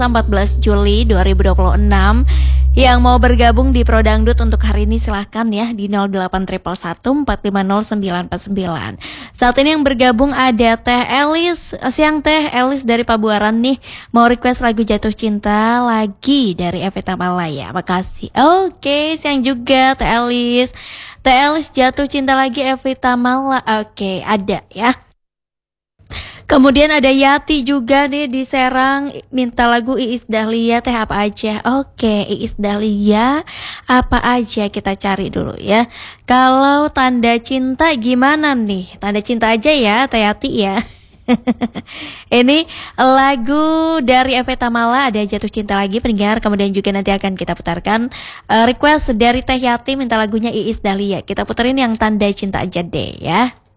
14 Juli 2026. Yang mau bergabung di Pro Dangdut untuk hari ini silahkan ya di 0811450949. Saat ini yang bergabung ada Teh Elis. Siang Teh Elis dari Pabuaran nih. Mau request lagu Jatuh Cinta lagi dari Evita Malaya. Makasih. Oke, siang juga Teh Elis. Teh Elis Jatuh Cinta lagi Evita Mala. Oke, ada ya. Kemudian ada Yati juga nih di Serang minta lagu Iis Dahlia teh apa aja. Oke, Iis Dahlia apa aja kita cari dulu ya. Kalau tanda cinta gimana nih? Tanda cinta aja ya Teh Yati ya. Ini lagu dari Evita Mala ada Jatuh Cinta lagi pendengar. Kemudian juga nanti akan kita putarkan request dari Teh Yati minta lagunya Iis Dahlia. Kita puterin yang tanda cinta aja deh ya.